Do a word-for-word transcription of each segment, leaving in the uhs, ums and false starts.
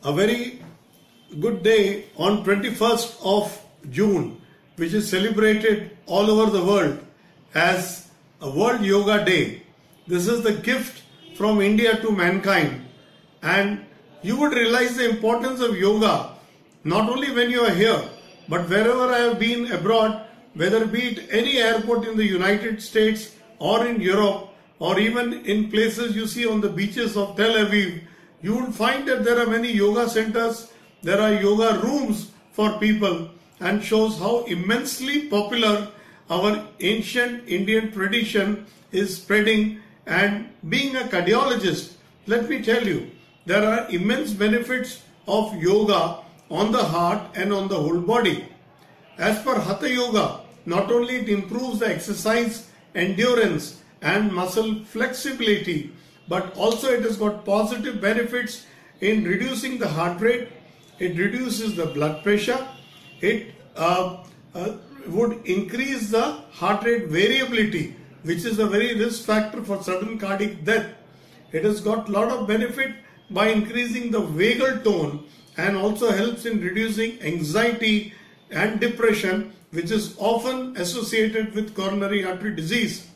a very good day on twenty-first of June, which is celebrated all over the world as a World Yoga Day. This is the gift from India to mankind, and you would realize the importance of yoga not only when you are here, but wherever I have been abroad, whether be it any airport in the United States or in Europe, or even in places you see on the beaches of Tel Aviv, you will find that there are many yoga centers, there are yoga rooms for people, and shows how immensely popular our ancient Indian tradition is spreading. And being a cardiologist, let me tell you, there are immense benefits of yoga on the heart and on the whole body. As per Hatha Yoga, not only it improves the exercise endurance and muscle flexibility, but also it has got positive benefits in reducing the heart rate, it reduces the blood pressure, it uh, uh, would increase the heart rate variability, which is a very risk factor for sudden cardiac death. It has got a lot of benefit by increasing the vagal tone and also helps in reducing anxiety and depression, which is often associated with coronary artery disease.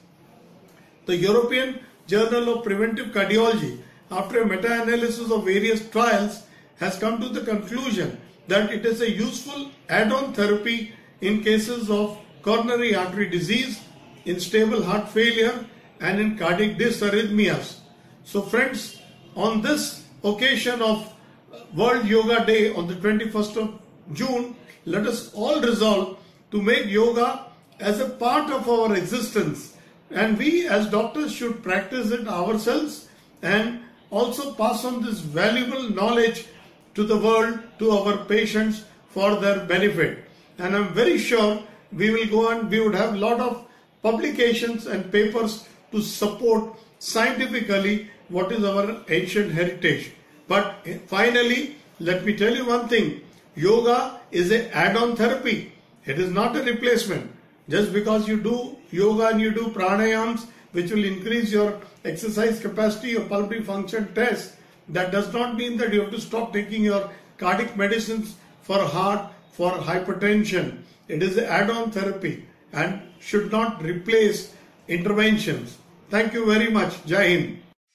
The European Journal of Preventive Cardiology, after a meta-analysis of various trials, has come to the conclusion that it is a useful add-on therapy in cases of coronary artery disease, in stable heart failure, and in cardiac dysarrhythmias. So friends, on this occasion of World Yoga Day on the twenty-first of June, let us all resolve to make yoga as a part of our existence, and we as doctors should practice it ourselves and also pass on this valuable knowledge to the world, to our patients, for their benefit. And I'm very sure we will go on, we would have a lot of publications and papers to support scientifically what is our ancient heritage. But finally, let me tell you one thing, yoga is an add-on therapy. It is not a replacement. Just because you do yoga and you do pranayams, which will increase your exercise capacity, your pulmonary function test, that does not mean that you have to stop taking your cardiac medicines for heart, for hypertension. It is an add-on therapy and should not replace interventions. Thank you very much. Jai Hind.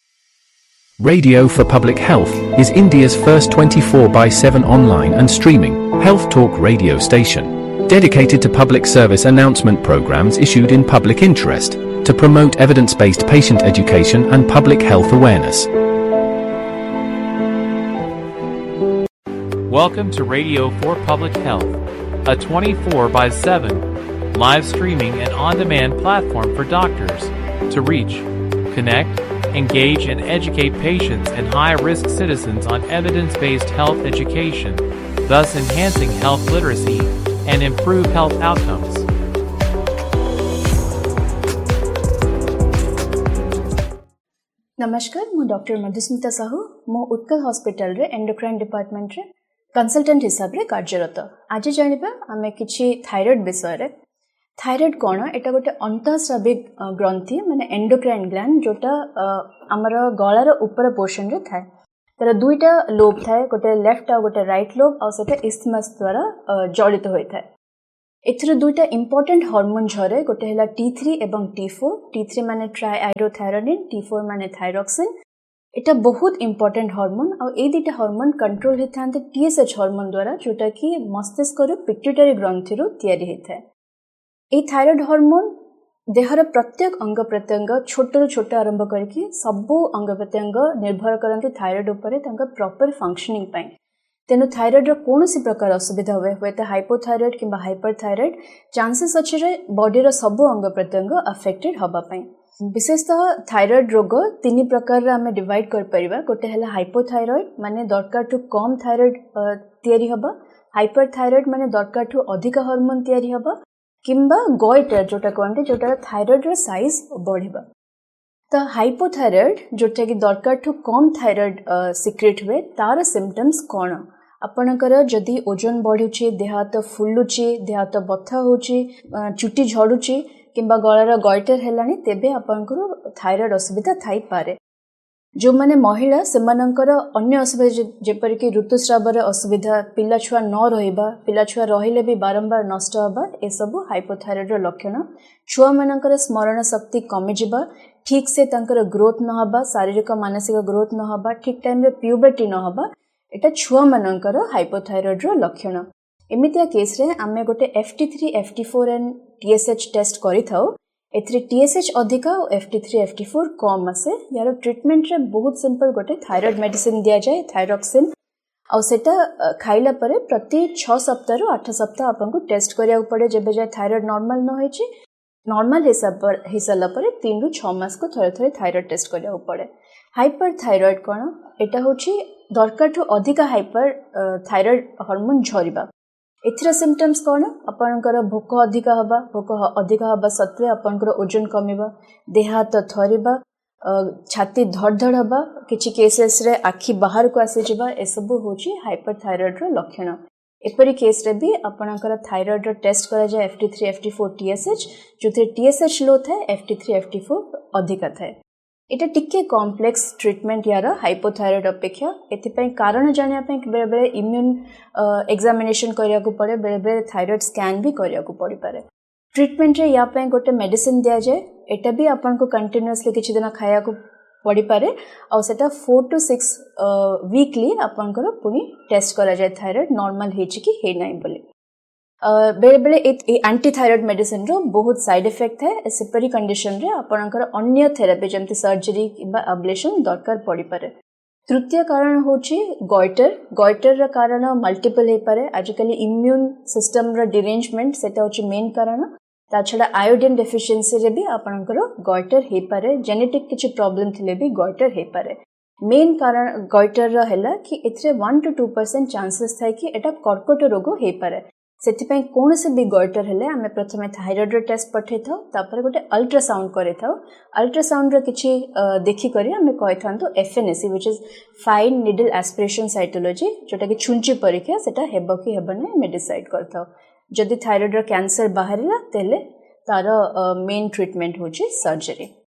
Radio for Public Health is India's first twenty-four by seven online and streaming health talk radio station, dedicated to public service announcement programs issued in public interest to promote evidence-based patient education and public health awareness. Welcome to Radio for Public Health, a twenty-four by seven live streaming and on-demand platform for doctors to reach, connect, engage and educate patients and high-risk citizens on evidence-based health education, thus enhancing health literacy and improve health outcomes. नमस्कार, मु doctor Madhusmita Sahu मो Utkal hospital रे endocrine department रे consultant हिसाब रे कार्यरत। आज जानिबा आमे किछि थायराइड विषय रे। थायराइड कोन एटा गोटे अंतःस्राविक ग्रंथि माने एंडोक्राइन ग्लैंड जोटा हमर गळार ऊपर पोर्शन रे थाए। तर दुईटा लोब थाए, गोटे लेफ्ट आ गोटे राइट लोब आ सेटा इस्थमस द्वारा जड़ित होय थाए। एथर दुईटा इंपोर्टेंट हार्मोन झरे, गोटे हला टी थ्री एवं टी फोर। टी थ्री माने ट्राइआयोडोथायरोनिन, टी फोर माने थायरॉक्सिन। एटा बहुत इंपोर्टेंट हार्मोन आ ए दुईटा हार्मोन कंट्रोल हेथांते टीएसएच हार्मोन द्वारा, जोटा कि मस्तिष्क रो पिट्यूटरी ग्रंथि रो तयारी हेथाय। ए थायराइड हार्मोन देहर प्रत्येक अंग प्रत्यंग छोट रो छोट आरंभ करके सबो अंग प्रत्यंग निर्भर करते थायराइड उपरे तांका प्रॉपर फंक्शनिंग पाई। तेनु थायराइड रो कोनोसी प्रकार असुविधा हुए हुए तो हाइपोथायराइड किंबा हाइपरथायराइड चांसेस अछि रे बॉडी रो सबो अंग प्रत्यंग अफेक्टेड हबा पाई। विशेषतः थायराइड रोग तीन प्रकार रे हमें डिवाइड कर परिबा। गोटे हला हाइपोथायराइड माने दरकार टू कम थायराइड तयारी हबा, हाइपरथायराइड माने दरकार टू अधिक हार्मोन तयारी हबा, किंबा गोइटर जोटा कहते जोटा थायराइड रो साइज बढ़िबा। तो हाइपोथायराइड जोटा कि दरकार ठू कम थायराइड सिक्रेट हुए तार सिम्पटम्स कौन आपणकर जदि ओजन बढ़ुचे, देह हाथ फुलुचे, देह हाथ बथा होचे, चुटी झड़ुचे किंबा गलार गॉइटर हेलानी तेबे आपनकर थायराइड असुविधा थाई पारे। जो माने महिला सेमानंकर अन्य असुविधा जेपरिक ऋतुस्रावर असुविधा पिला छुआ न रहिबा पिला छुआ रहिले भी बारंबार नष्ट हबा ए सब हाइपोथायरॉइड रो लक्षण छुआ मानकर स्मरण शक्ति कमी जिबा ठीक से तांकर ग्रोथ न हबा शारीरिक मानसिक ग्रोथ न हबा ठीक टाइम रे प्यूबर्टी न हबा एटा छुआ मानकर हाइपोथायरॉइड रो लक्षण एमितिया केस रे आमे गोटे F T three F T four and T S H test करि थाउ एथरे टी एस एच अधिका और F T three F T four कम आसे यार ट्रीटमेंट रे बहुत सिंपल गोटे थायराइड मेडिसिन दिया जाए थायरॉक्सिन आ सेटा खाइला परे प्रति छह सप्ताह रु आठ सप्ताह आपन को टेस्ट करिया पड़े जेबे जाय थायराइड नॉर्मल न होई छी नॉर्मल हिसाब पर हिसाला परे तीन रु छह मास को थरे थरे थायराइड टेस्ट करिया पड़े हाइपर थायराइड कोन एटा होची दरकार ठो अधिका हाइपर थायराइड हार्मोन झरिबा एथिरा सिम्पटम्स कोन आपनकर भोक अधिका हबा भोक अधिका हबा सत्वे आपनकर ओजन कमिबा देह हाथ थरिबा छाती धड़धड़ हबा किछि केसेस रे आखि बाहर को आसी जिबा ए सब होची हाइपरथायराइड रो लक्षण एपरि केस रे भी आपनकर थायराइड रो टेस्ट करा जाय F T three F T four T S H जोथे T S H लो थाए F T three F T four अधिका थाए एटा टिके कॉम्प्लेक्स ट्रीटमेंट यार हाइपोथायराइड अपेक्षा एथिपई कारण जानिया पई बेले बेले इम्यून एग्जामिनेशन करिया को पड़े बेले बेले थायराइड स्कैन भी करिया को पड़ी पारे ट्रीटमेंट रे या पई गोटे मेडिसिन दिया जाय एटा भी आपन को कंटीन्यूअसली किछि दिन खाया को पड़ी पारे और सेटा फोर टू सिक्स वीकली आपन को पुनी टेस्ट करा जाय थायराइड नॉर्मल हेछि कि हे नै बोली बेले बेले एंटी थायराइड मेडिसिन रो बहुत साइड इफेक्ट है सेपरी कंडीशन रे आपनकर अन्य थेरेपी जमती सर्जरी किबा अब्लेशन दरकार पड़ी पारे तृतीय कारण होची गॉइटर गॉइटर रा कारण मल्टीपल हे पारे आजकल इम्यून सिस्टम रा डिरेंजमेंट सेटा होची मेन कारण ता छडा आयोडीन डेफिशिएंसी रे भी आपनकर गॉइटर हे पारे जेनेटिक किछि प्रॉब्लम थिले भी गॉइटर हे पारे मेन कारण गॉइटर रा हैला कि एथरे one two two percent chances थाय कि एटा कर्कट रोग हे पारे सेथिपई कोन से भी गॉइटर हेले आमे प्रथमे थायराइड रो टेस्ट पठे थाउ तापर गोटे अल्ट्रासाउंड करे थाउ अल्ट्रासाउंड रो किछि देखि करी आमे कहि थांतो F N A C which is fine needle aspiration cytology जोटा कि छुंची परीक्षा सेटा हेबो कि हेबो नै मे डिसाइड करथाउ जदि थायराइड रो कैंसर बाहरिला तेले तार मेन ट्रीटमेंट होची सर्जरी।